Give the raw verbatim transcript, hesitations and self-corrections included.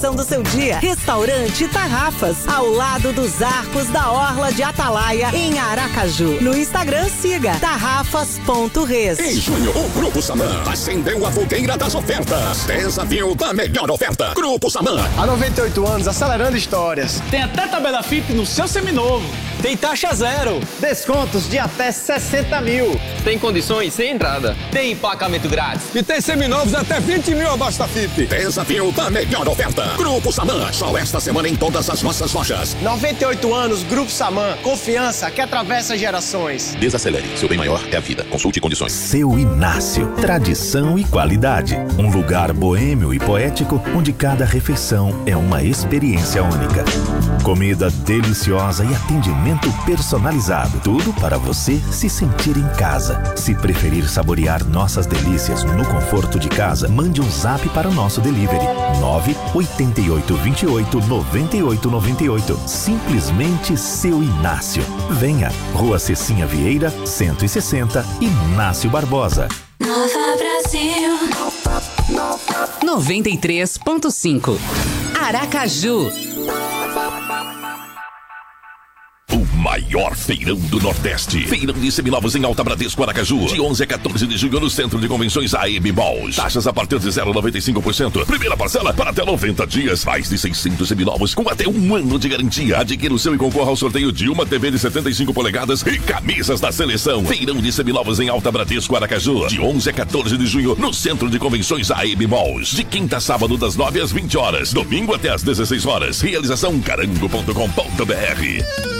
do seu dia. Restaurante Tarrafas, ao lado dos arcos da Orla de Atalaia, em Aracaju. No Instagram, siga tarrafas ponto res. Em junho, o Grupo Samã acendeu a fogueira das ofertas. Desafio da melhor oferta. Grupo Samã. Há noventa e oito anos, acelerando histórias. Tem até tabela F I P no seu seminovo. Tem taxa zero. Descontos de até sessenta mil. Tem condições sem entrada. Tem emplacamento grátis. E tem seminovos até vinte mil abaixo da F I P. Desafio da melhor oferta. Grupo Samã, só esta semana em todas as nossas lojas. noventa e oito anos, Grupo Samã. Confiança que atravessa gerações. Desacelere, seu bem maior é a vida. Consulte condições. Seu Inácio, tradição e qualidade. Um lugar boêmio e poético, onde cada refeição é uma experiência única. Comida deliciosa e atendimento personalizado. Tudo para você se sentir em casa. Se preferir saborear nossas delícias no conforto de casa, mande um zap para o nosso delivery. nove oito oito, dois oito, nove oito nove oito. Simplesmente Seu Inácio. Venha, Rua Cecinha Vieira, cento e sessenta, Inácio Barbosa. Nova Brasil. noventa e três ponto cinco. Aracaju. O maior feirão do Nordeste. Feirão de seminovos em Alta Bradesco, Aracaju. De onze a quatorze de junho no Centro de Convenções A M Malls. Taxas a partir de zero vírgula noventa e cinco por cento. Primeira parcela para até noventa dias. Mais de seiscentos seminovos com até um ano de garantia. Adquira o seu e concorra ao sorteio de uma T V de setenta e cinco polegadas e camisas da seleção. Feirão de seminovos em Alta Bradesco, Aracaju. De onze a quatorze de junho no Centro de Convenções A M Malls. De quinta a sábado das nove às vinte horas. Domingo até às dezesseis horas. Realização carango ponto com ponto br.